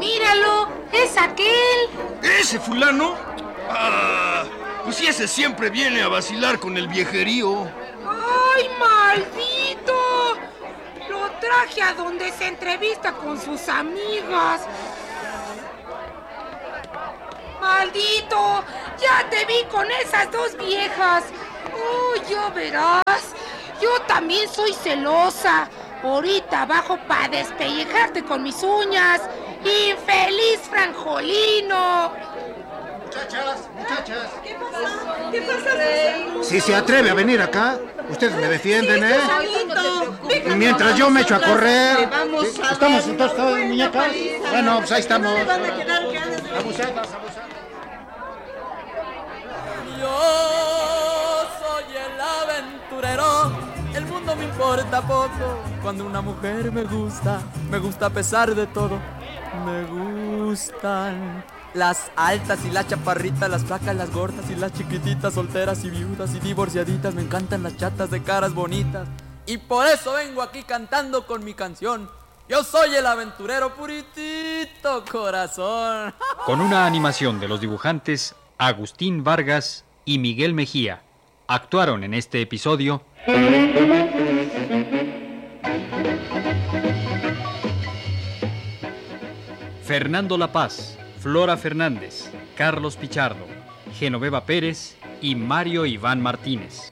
Míralo, es aquel. ¿Ese fulano? Ah, pues sí, ese siempre viene a vacilar con el viejerío. ¡Ay, maldito! Lo traje a donde se entrevista con sus amigas. ¡Maldito! ¡Ya te vi con esas dos viejas! ¡Oh, ya verás! Yo también soy celosa. Ahorita bajo para despellejarte con mis uñas. ¡Infeliz franjolino! Muchachas. ¿Qué pasa? ¿Qué pasa? Si se atreve a venir acá, ustedes me defienden, ¿eh? Mientras yo me echo a correr. Vamos a ¿Estamos ver, entonces todas buena muñecas? paliza. Bueno, pues ahí estamos. Se van a quedar calladas. Abusadas. Yo soy el aventurero, el mundo me importa poco. Cuando una mujer me gusta a pesar de todo. Me gustan las altas y las chaparritas, las flacas, las gordas y las chiquititas, solteras y viudas y divorciaditas. Me encantan las chatas de caras bonitas y por eso vengo aquí cantando con mi canción. Yo soy el aventurero puritito corazón. Con una animación de los dibujantes Agustín Vargas y Miguel Mejía, actuaron en este episodio Fernando La Paz, Flora Fernández, Carlos Pichardo, Genoveva Pérez y Mario Iván Martínez.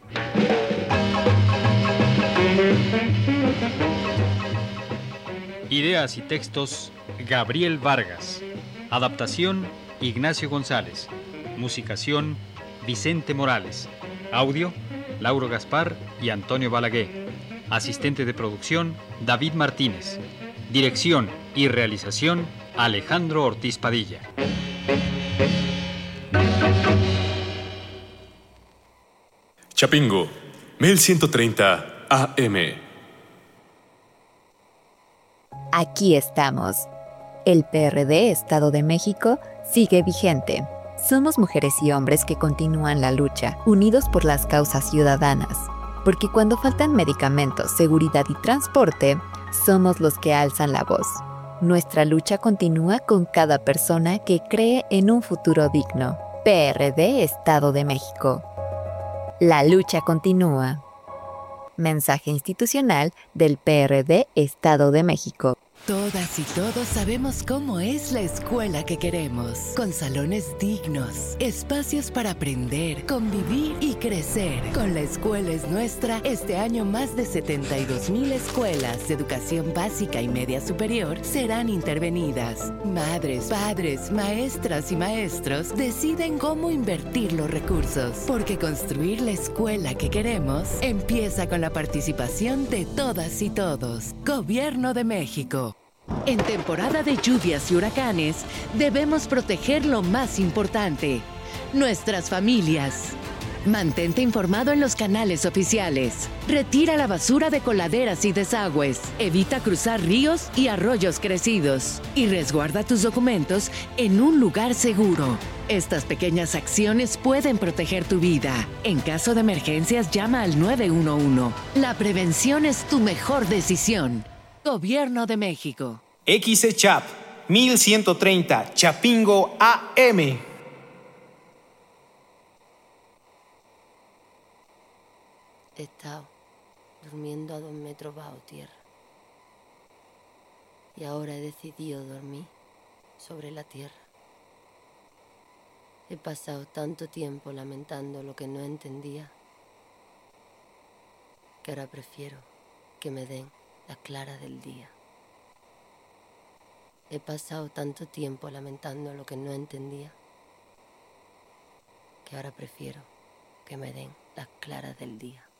Ideas y textos, Gabriel Vargas. Adaptación, Ignacio González. Musicación, Vicente Morales. Audio, Lauro Gaspar y Antonio Balaguer. Asistente de producción, David Martínez. Dirección y realización, Alejandro Ortiz Padilla. Chapingo, 1130 AM. Aquí estamos. El PRD Estado de México sigue vigente. Somos mujeres y hombres que continúan la lucha, unidos por las causas ciudadanas. Porque cuando faltan medicamentos, seguridad y transporte, somos los que alzan la voz. Nuestra lucha continúa con cada persona que cree en un futuro digno. PRD Estado de México. La lucha continúa. Mensaje institucional del PRD Estado de México. Todas y todos sabemos cómo es la escuela que queremos, con salones dignos, espacios para aprender, convivir y crecer. Con La Escuela es Nuestra, este año más de 72,000 escuelas de educación básica y media superior serán intervenidas. Madres, padres, maestras y maestros deciden cómo invertir los recursos, porque construir la escuela que queremos empieza con la participación de todas y todos. Gobierno de México. En temporada de lluvias y huracanes, debemos proteger lo más importante, nuestras familias. Mantente informado en los canales oficiales. Retira la basura de coladeras y desagües. Evita cruzar ríos y arroyos crecidos. Y resguarda tus documentos en un lugar seguro. Estas pequeñas acciones pueden proteger tu vida. En caso de emergencias, llama al 911. La prevención es tu mejor decisión. Gobierno de México. XECHAP 1130 Chapingo AM. He estado durmiendo a 2 metros bajo tierra. Y ahora he decidido dormir sobre la tierra. He pasado tanto tiempo lamentando lo que no entendía, que ahora prefiero que me den la clara del día. He pasado tanto tiempo lamentando lo que no entendía, que ahora prefiero que me den las claras del día.